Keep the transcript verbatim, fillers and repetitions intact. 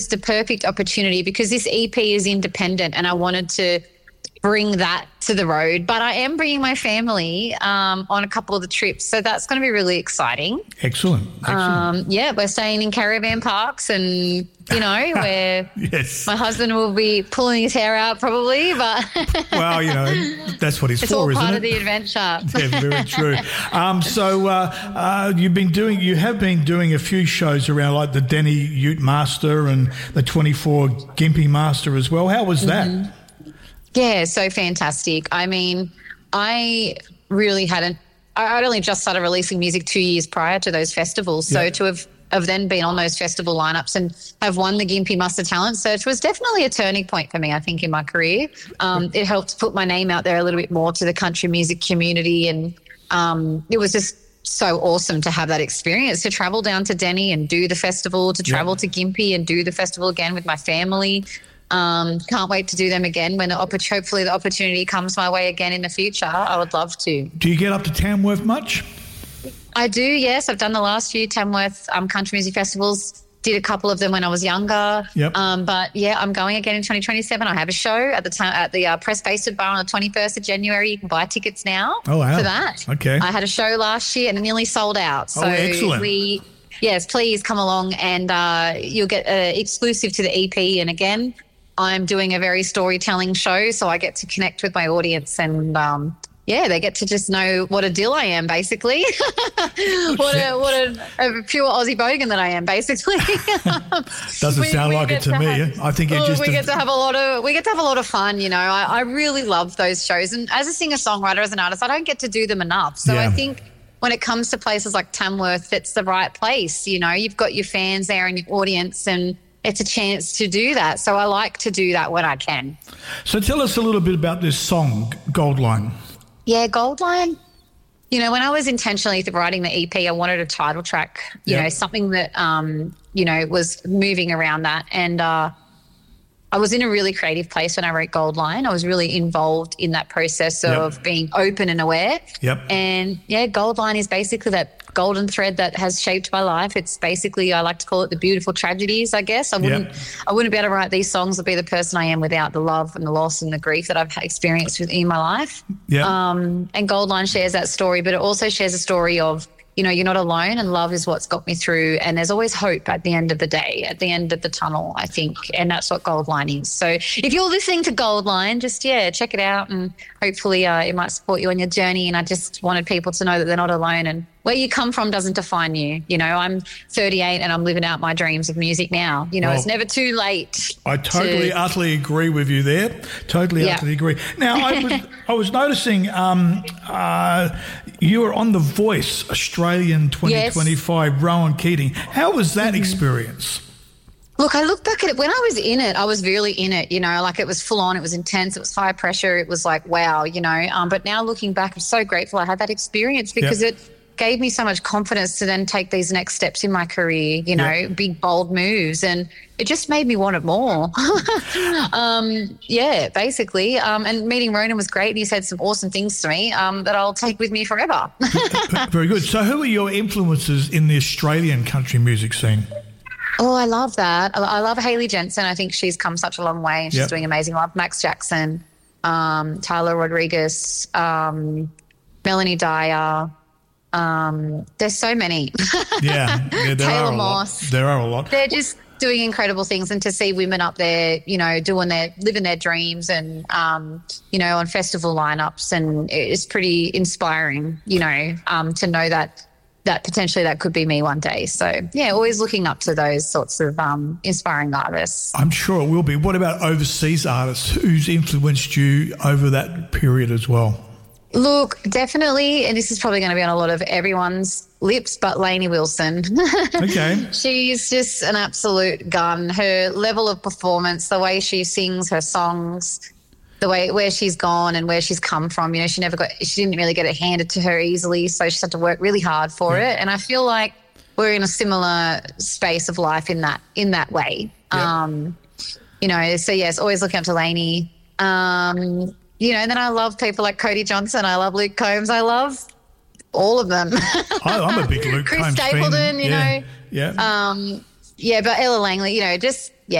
the perfect opportunity because this E P is independent and I wanted to bring that to the road. But I am bringing my family um, on a couple of the trips, so that's going to be really exciting. Excellent. Excellent. Um, yeah, we're staying in caravan parks and, you know, where yes. my husband will be pulling his hair out probably. But well, you know, that's what he's it's for, all isn't part it? of the adventure. Yeah, very true. Um, so uh, uh, you've been doing, you have been doing a few shows around like the Denny Ute Master and the twenty-four Gympie Master as well. How was that? Mm-hmm. Yeah, so fantastic. I mean, I really hadn't – I'd only just started releasing music two years prior to those festivals. So yep. to have, have then been on those festival lineups and have won the Gympie Master Talent Search was definitely a turning point for me, I think, in my career. Um, it helped put my name out there a little bit more to the country music community, and um, it was just so awesome to have that experience, to travel down to Denny and do the festival, to travel yep. to Gympie and do the festival again with my family. Um, can't wait to do them again when the opp- hopefully the opportunity comes my way again in the future. I would love to. Do you get up to Tamworth much? I do, yes. I've done the last few Tamworth um, country music festivals. Did a couple of them when I was younger. Yep. Um, but yeah, I'm going again in twenty twenty-seven. I have a show at the time at the uh, Press Basted Bar on the twenty-first of January. You can buy tickets now oh, wow. for that. Okay. I had a show last year and it nearly sold out. So oh, excellent. we, yes, please come along and uh, you'll get uh, exclusive to the E P. And again, I'm doing a very storytelling show, so I get to connect with my audience and, um, yeah, they get to just know what a dill I am, basically. what a what a, a pure Aussie bogan that I am, basically. Doesn't we, sound we like it to me. Have, I think it oh, just we a, get to have a lot of we get to have a lot of fun. You know, I, I really love those shows, and as a singer songwriter, as an artist, I don't get to do them enough. So yeah. I think when it comes to places like Tamworth, it's the right place. You know, you've got your fans there and your audience, and it's a chance to do that. So I like to do that when I can. So tell us a little bit about this song, Goldline. Yeah, Goldline. You know, when I was intentionally writing the E P, I wanted a title track, you yep. know, something that, um, you know, was moving around that. And uh, I was in a really creative place when I wrote Goldline. I was really involved in that process of yep. being open and aware. Yep. And, yeah, Goldline is basically that golden thread that has shaped my life. It's basically, I like to call it the beautiful tragedies, I guess. I wouldn't yep. I wouldn't be able to write these songs or be the person I am without the love and the loss and the grief that I've experienced in my life. Yep. Um, and Goldline shares that story, but it also shares a story of, you know, you're not alone and love is what's got me through, and there's always hope at the end of the day, at the end of the tunnel, I think, and that's what Goldline is. So if you're listening to Goldline, just, yeah, check it out, and hopefully uh, it might support you on your journey. And I just wanted people to know that they're not alone, and where you come from doesn't define you. You know, I'm thirty-eight and I'm living out my dreams of music now. You know, well, it's never too late. I totally, to... utterly agree with you there. Totally, yeah. utterly agree. Now, I was I was noticing um, uh, you were on The Voice Australian twenty twenty-five, yes. Rowan Keating. How was that mm-hmm. experience? Look, I look back at it. When I was in it, I was really in it, you know, like it was full on, it was intense, it was high pressure, it was like, wow, you know. Um, but now looking back, I'm so grateful I had that experience because yep. it gave me so much confidence to then take these next steps in my career, you know, yep. big, bold moves. And it just made me want it more. um, yeah, basically. Um, and meeting Ronan was great. He said some awesome things to me um, that I'll take with me forever. Very good. So who are your influences in the Australian country music scene? Oh, I love that. I love Hayley Jensen. I think she's come such a long way and she's yep. doing amazing. I love Max Jackson, um, Tyler Rodriguez, um, Melanie Dyer. Um, there's so many. yeah, yeah, there Taylor are a Moss. Lot. There are a lot. They're just doing incredible things, and to see women up there, you know, doing their living their dreams, and um, you know, on festival lineups, and it's pretty inspiring, you know, um, to know that that potentially that could be me one day. So yeah, always looking up to those sorts of um, inspiring artists. I'm sure it will be. What about overseas artists? Who's influenced you over that period as well? Look, definitely, and this is probably going to be on a lot of everyone's lips, but Lainey Wilson. Okay. She's just an absolute gun. Her level of performance, the way she sings her songs, the way where she's gone and where she's come from, you know, she never got, she didn't really get it handed to her easily, so she had to work really hard for yeah. it. And I feel like we're in a similar space of life in that in that way. Yeah. Um, you know, so yes, always looking up to Lainey. Um, You know, and then I love people like Cody Johnson. I love Luke Combs. I love all of them. I, I'm a big Luke Chris Combs Stapleton, fan. you yeah. know. Yeah. Um, yeah, but Ella Langley, you know, just